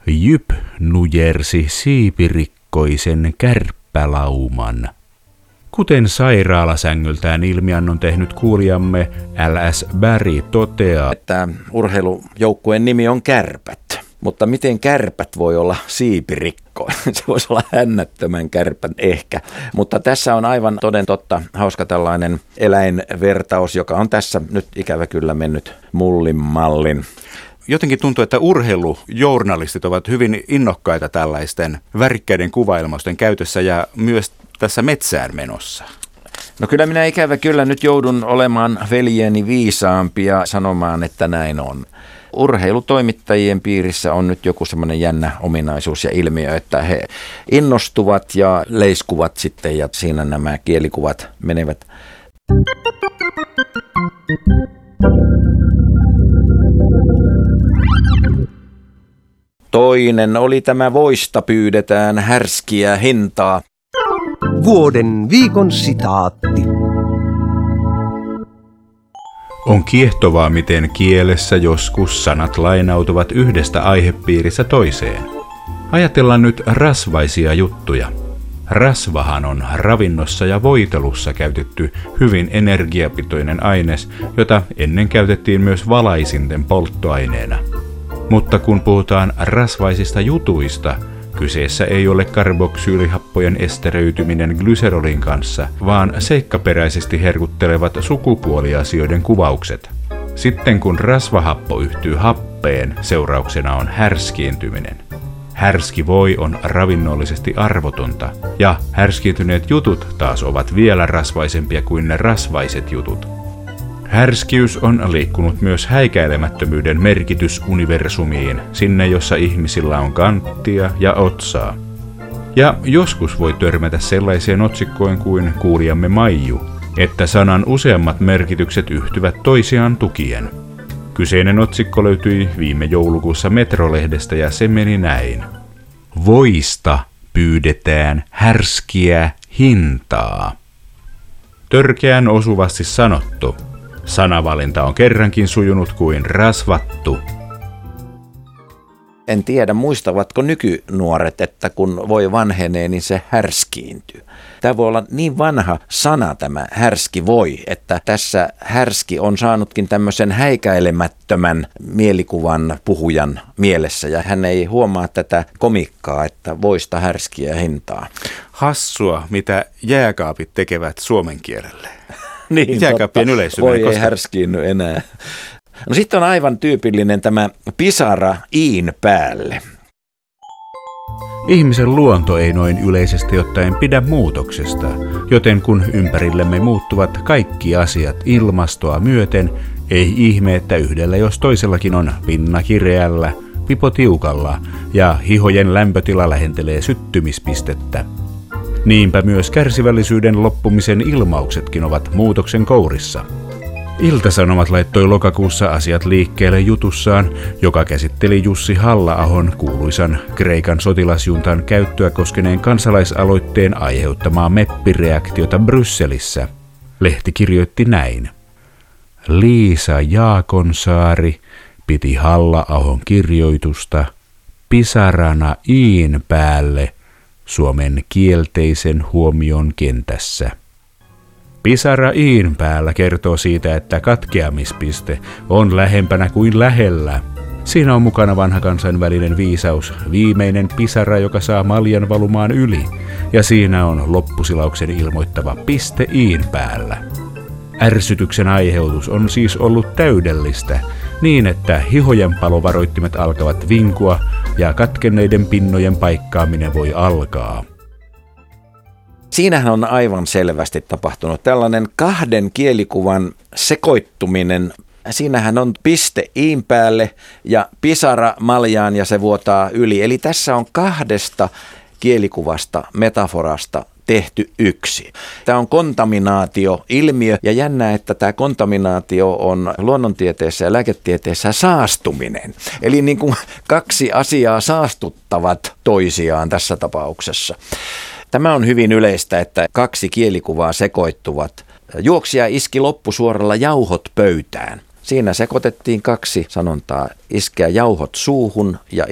Jyp nujersi siipirikkoisen kärppälauman. Kuten sairaalasängyltään ilmiannon tehnyt kuulijamme L.S. Barry toteaa, että urheilujoukkueen nimi on Kärpät. Mutta miten kärpät voi olla siipirikkoinen? Se voisi olla hännättömän kärpän ehkä. Mutta tässä on aivan toden totta hauska tällainen eläinvertaus, joka on tässä nyt ikävä kyllä mennyt mullin mallin. Jotenkin tuntuu, että urheilujournalistit ovat hyvin innokkaita tällaisten värikkäiden kuvailmausten käytössä ja myös tässä metsään menossa. No kyllä minä ikävä kyllä nyt joudun olemaan veljeni viisaampi ja sanomaan, että näin on. Urheilutoimittajien piirissä on nyt joku semmoinen jännä ominaisuus ja ilmiö, että he innostuvat ja leiskuvat sitten ja siinä nämä kielikuvat menevät. Toinen oli tämä voista pyydetään härskiä hintaa. Vuoden viikon sitaatti. On kiehtovaa, miten kielessä joskus sanat lainautuvat yhdestä aihepiiristä toiseen. Ajatellaan nyt rasvaisia juttuja. Rasvahan on ravinnossa ja voitelussa käytetty hyvin energiapitoinen aines, jota ennen käytettiin myös valaisinten polttoaineena. Mutta kun puhutaan rasvaisista jutuista, kyseessä ei ole karboksylihappojen esteröityminen glyserolin kanssa, vaan seikkaperäisesti herkuttelevat sukupuoliasioiden kuvaukset. Sitten kun rasvahappo yhtyy happeen, seurauksena on härskiintyminen. Härski voi on ravinnollisesti arvotonta, ja härskiintyneet jutut taas ovat vielä rasvaisempia kuin ne rasvaiset jutut. Härskiys on liikkunut myös häikäilemättömyyden merkitysuniversumiin, sinne jossa ihmisillä on kanttia ja otsaa. Ja joskus voi törmätä sellaiseen otsikkoon kuin kuulijamme Maiju, että sanan useammat merkitykset yhtyvät toisiaan tukien. Kyseinen otsikko löytyi viime joulukuussa Metro-lehdestä ja se meni näin. Voista pyydetään härskiä hintaa. Törkeän osuvasti sanottu. Sanavalinta on kerrankin sujunut kuin rasvattu. En tiedä, muistavatko nykynuoret, että kun voi vanhenee, niin se härskiintyy. Tämä voi olla niin vanha sana tämä härski voi, että tässä härski on saanutkin tämmöisen häikäilemättömän mielikuvan puhujan mielessä. Ja hän ei huomaa tätä komikkaa, että voista härskiä hintaa. Hassua, mitä jääkaapit tekevät suomen kielelle. Niin, jääkaappien yleistyminen. Voi ei härskiinny enää. No sitten on aivan tyypillinen tämä pisara iin päälle. Ihmisen luonto ei noin yleisesti ottaen pidä muutoksesta, joten kun ympärillemme muuttuvat kaikki asiat ilmastoa myöten, ei ihme, että yhdellä jos toisellakin on pinna kireällä, pipo tiukalla ja hihojen lämpötila lähentelee syttymispistettä. Niinpä myös kärsivällisyyden loppumisen ilmauksetkin ovat muutoksen kourissa. Ilta-Sanomat laittoi lokakuussa asiat liikkeelle jutussaan, joka käsitteli Jussi Halla-ahon kuuluisan Kreikan sotilasjuntan käyttöä koskeneen kansalaisaloitteen aiheuttamaa meppireaktiota Brysselissä. Lehti kirjoitti näin. Liisa Jaakonsaari piti Halla-ahon kirjoitusta pisarana iin päälle Suomen kielteisen huomion kentässä. Pisara iin päällä kertoo siitä, että katkeamispiste on lähempänä kuin lähellä. Siinä on mukana vanha kansainvälinen viisaus, viimeinen pisara, joka saa maljan valumaan yli. Ja siinä on loppusilauksen ilmoittava piste iin päällä. Ärsytyksen aiheutus on siis ollut täydellistä, niin että hihojen palovaroittimet alkavat vinkua ja katkenneiden pinnojen paikkaaminen voi alkaa. Siinähän on aivan selvästi tapahtunut tällainen kahden kielikuvan sekoittuminen. Siinähän on piste iin päälle ja pisara maljaan ja se vuotaa yli. Eli tässä on kahdesta kielikuvasta, metaforasta tehty yksi. Tämä on kontaminaatioilmiö ja jännää, että tämä kontaminaatio on luonnontieteessä ja lääketieteessä saastuminen. Eli niin kuin kaksi asiaa saastuttavat toisiaan tässä tapauksessa. Tämä on hyvin yleistä, että kaksi kielikuvaa sekoittuvat. Juoksija iski loppusuoralla jauhot pöytään. Siinä sekoitettiin kaksi sanontaa, iskeä jauhot suuhun ja